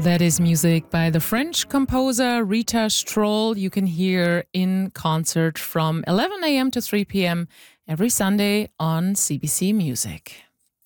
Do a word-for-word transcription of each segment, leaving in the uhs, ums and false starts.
That is music by the French composer Rita Stroll. You can hear in concert from eleven a.m. to three p.m. every Sunday on C B C Music.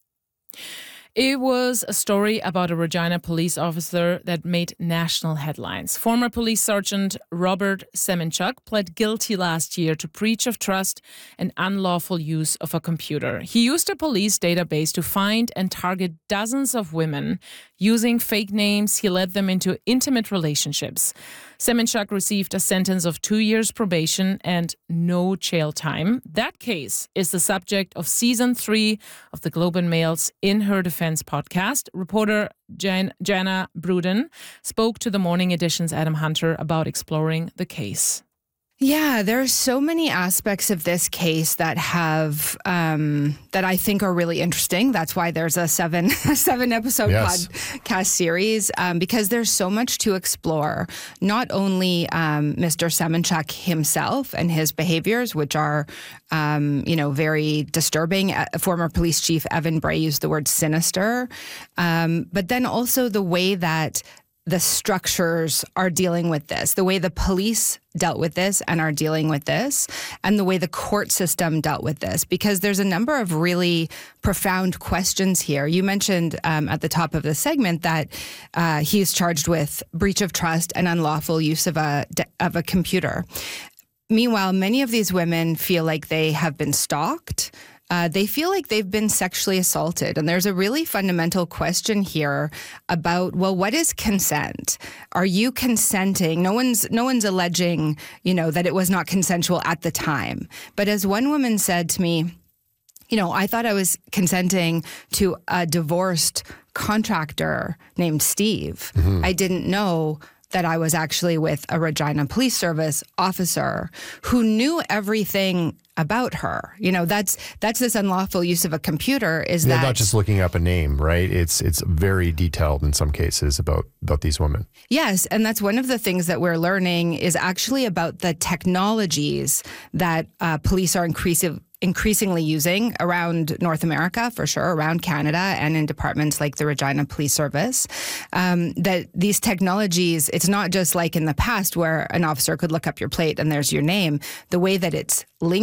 It was a story about a Regina police officer that made national headlines. Former police sergeant Robert Semenchuk pled guilty last year to breach of trust and unlawful use of a computer. He used a police database to find and target dozens of women. Using fake names, he led them into intimate relationships. Semenchuk received a sentence of two years probation and no jail time. That case is the subject of season three of the Globe and Mail's In Her Defense podcast. Reporter Jan- Jana Bruden spoke to the Morning Edition's Adam Hunter about exploring the case. Yeah, there are so many aspects of this case that have um, that I think are really interesting. That's why there's a seven seven episode yes. podcast series um, because there's so much to explore. Not only um, Mister Semenchuk himself and his behaviors, which are um, you know very disturbing. Uh, former police chief Evan Bray used the word sinister, um, but then also the way that the structures are dealing with this, the way the police dealt with this and are dealing with this, and the way the court system dealt with this, because there's a number of really profound questions here. You mentioned um, at the top of the segment that uh, he's charged with breach of trust and unlawful use of a of a computer. Meanwhile, many of these women feel like they have been stalked. Uh, they feel like they've been sexually assaulted. And there's a really fundamental question here about, well, what is consent? Are you consenting? No one's no one's alleging, you know, that it was not consensual at the time. But as one woman said to me, you know, I thought I was consenting to a divorced contractor named Steve. Mm-hmm. I didn't know that I was actually with a Regina Police Service officer who knew everything about her. You know, that's that's this unlawful use of a computer is yeah, that... not just looking up a name, right? It's it's very detailed in some cases about, about these women. Yes, and that's one of the things that we're learning is actually about the technologies that uh, police are increasing increasingly using around North America, for sure, around Canada, and in departments like the Regina Police Service, um, that these technologies, it's not just like in the past where an officer could look up your plate and there's your name. The way that it's linked